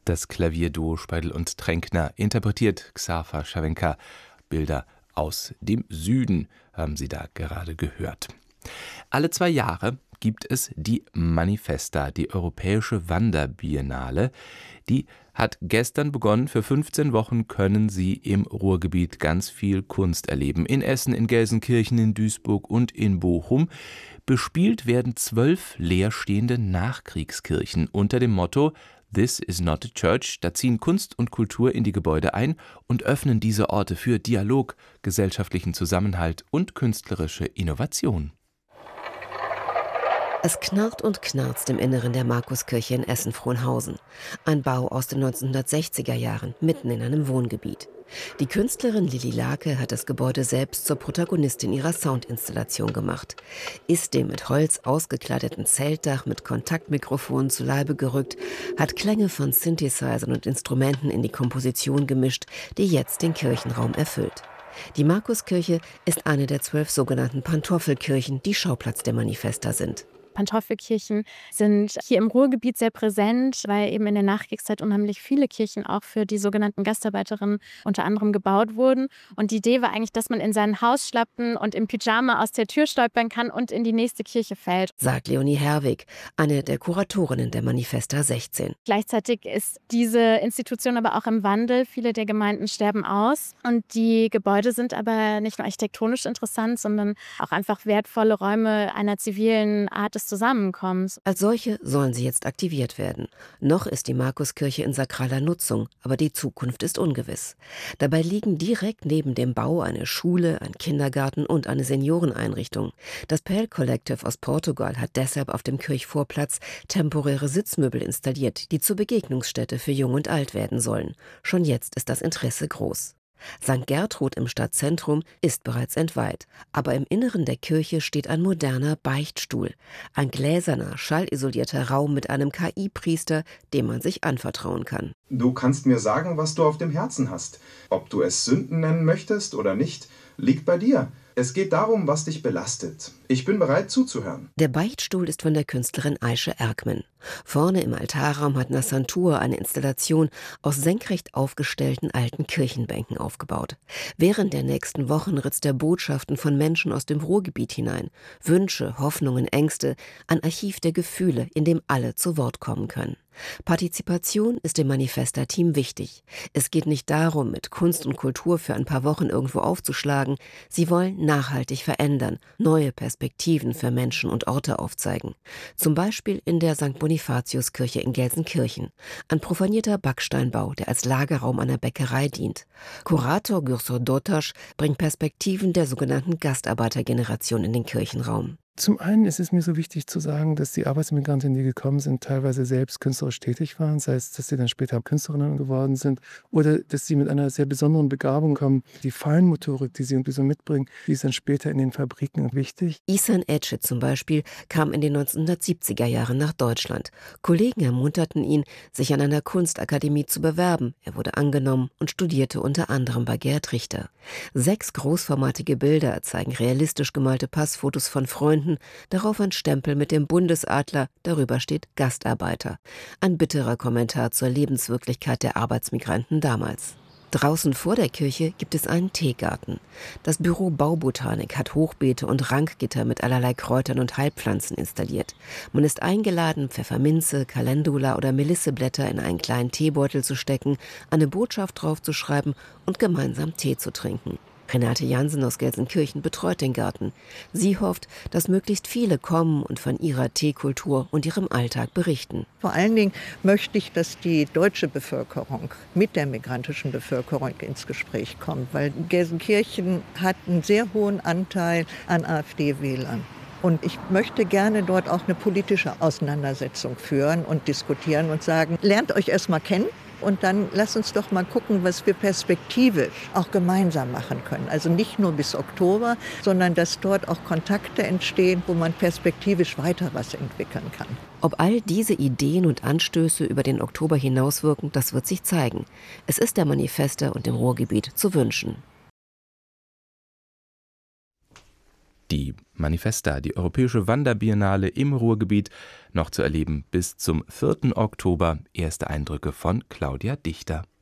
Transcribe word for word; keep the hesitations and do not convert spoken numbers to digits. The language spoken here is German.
Das Klavierduo Speidel und Tränkner interpretiert Xaver Scharwenka. Bilder aus dem Süden haben Sie da gerade gehört. Alle zwei Jahre gibt es die Manifesta, die Europäische Wanderbiennale. Die hat gestern begonnen. Für fünfzehn Wochen können Sie im Ruhrgebiet ganz viel Kunst erleben. In Essen, in Gelsenkirchen, in Duisburg und in Bochum. Bespielt werden zwölf leerstehende Nachkriegskirchen unter dem Motto This is not a church. Da ziehen Kunst und Kultur in die Gebäude ein und öffnen diese Orte für Dialog, gesellschaftlichen Zusammenhalt und künstlerische Innovation. Es knarrt und knarzt im Inneren der Markuskirche in Essen-Frohnhausen. Ein Bau aus den neunzehnhundertsechziger Jahren, mitten in einem Wohngebiet. Die Künstlerin Lilly Lake hat das Gebäude selbst zur Protagonistin ihrer Soundinstallation gemacht. Ist dem mit Holz ausgekleideten Zeltdach mit Kontaktmikrofonen zu Leibe gerückt, hat Klänge von Synthesizern und Instrumenten in die Komposition gemischt, die jetzt den Kirchenraum erfüllt. Die Markuskirche ist eine der zwölf sogenannten Pantoffelkirchen, die Schauplatz der Manifesta sind. Pantoffelkirchen sind hier im Ruhrgebiet sehr präsent, weil eben in der Nachkriegszeit unheimlich viele Kirchen auch für die sogenannten Gastarbeiterinnen unter anderem gebaut wurden. Und die Idee war eigentlich, dass man in sein Haus schlappen und im Pyjama aus der Tür stolpern kann und in die nächste Kirche fällt. Sagt Leonie Herwig, eine der Kuratorinnen der Manifesta sechzehn. Gleichzeitig ist diese Institution aber auch im Wandel. Viele der Gemeinden sterben aus. Und die Gebäude sind aber nicht nur architektonisch interessant, sondern auch einfach wertvolle Räume einer zivilen Art des Zusammenkommens. Als solche sollen sie jetzt aktiviert werden. Noch ist die Markuskirche in sakraler Nutzung, aber die Zukunft ist ungewiss. Dabei liegen direkt neben dem Bau eine Schule, ein Kindergarten und eine Senioreneinrichtung. Das Pale Collective aus Portugal hat deshalb auf dem Kirchvorplatz temporäre Sitzmöbel installiert, die zur Begegnungsstätte für Jung und Alt werden sollen. Schon jetzt ist das Interesse groß. Sankt Gertrud im Stadtzentrum ist bereits entweiht, aber im Inneren der Kirche steht ein moderner Beichtstuhl, ein gläserner, schallisolierter Raum mit einem K I-Priester, dem man sich anvertrauen kann. Du kannst mir sagen, was du auf dem Herzen hast. Ob du es Sünden nennen möchtest oder nicht, liegt bei dir. Es geht darum, was dich belastet. Ich bin bereit zuzuhören. Der Beichtstuhl ist von der Künstlerin Aische Erkmen. Vorne im Altarraum hat Nassantur eine Installation aus senkrecht aufgestellten alten Kirchenbänken aufgebaut. Während der nächsten Wochen ritzt er Botschaften von Menschen aus dem Ruhrgebiet hinein. Wünsche, Hoffnungen, Ängste, ein Archiv der Gefühle, in dem alle zu Wort kommen können. Partizipation ist dem Manifesta-Team wichtig. Es geht nicht darum, mit Kunst und Kultur für ein paar Wochen irgendwo aufzuschlagen. Sie wollen nachhaltig verändern, neue Perspektiven für Menschen und Orte aufzeigen. Zum Beispiel in der Sankt Bonifatiuskirche in Gelsenkirchen. Ein profanierter Backsteinbau, der als Lagerraum einer Bäckerei dient. Kurator Gürsur Dotasch bringt Perspektiven der sogenannten Gastarbeitergeneration in den Kirchenraum. Zum einen ist es mir so wichtig zu sagen, dass die Arbeitsmigrantinnen, die gekommen sind, teilweise selbst künstlerisch tätig waren, sei es, dass sie dann später Künstlerinnen geworden sind oder dass sie mit einer sehr besonderen Begabung kommen. Die Feinmotorik, die sie irgendwie so mitbringen, die ist dann später in den Fabriken wichtig. Ihsan Ece zum Beispiel kam in den neunzehnhundertsiebziger Jahren nach Deutschland. Kollegen ermunterten ihn, sich an einer Kunstakademie zu bewerben. Er wurde angenommen und studierte unter anderem bei Gerd Richter. Sechs großformatige Bilder zeigen realistisch gemalte Passfotos von Freunden, darauf ein Stempel mit dem Bundesadler, darüber steht Gastarbeiter. Ein bitterer Kommentar zur Lebenswirklichkeit der Arbeitsmigranten damals. Draußen vor der Kirche gibt es einen Teegarten. Das Büro Baubotanik hat Hochbeete und Rankgitter mit allerlei Kräutern und Heilpflanzen installiert. Man ist eingeladen, Pfefferminze, Calendula oder Melisseblätter in einen kleinen Teebeutel zu stecken, eine Botschaft draufzuschreiben und gemeinsam Tee zu trinken. Renate Jansen aus Gelsenkirchen betreut den Garten. Sie hofft, dass möglichst viele kommen und von ihrer Teekultur und ihrem Alltag berichten. Vor allen Dingen möchte ich, dass die deutsche Bevölkerung mit der migrantischen Bevölkerung ins Gespräch kommt, weil Gelsenkirchen hat einen sehr hohen Anteil an AfD-Wählern. Und ich möchte gerne dort auch eine politische Auseinandersetzung führen und diskutieren und sagen, lernt euch erst mal kennen. Und dann lasst uns doch mal gucken, was wir perspektivisch auch gemeinsam machen können. Also nicht nur bis Oktober, sondern dass dort auch Kontakte entstehen, wo man perspektivisch weiter was entwickeln kann. Ob all diese Ideen und Anstöße über den Oktober hinauswirken, das wird sich zeigen. Es ist der Manifesta und dem Ruhrgebiet zu wünschen. Die Manifesta, die Europäische Wanderbiennale im Ruhrgebiet, noch zu erleben bis zum vierten Oktober. Erste Eindrücke von Claudia Dichter.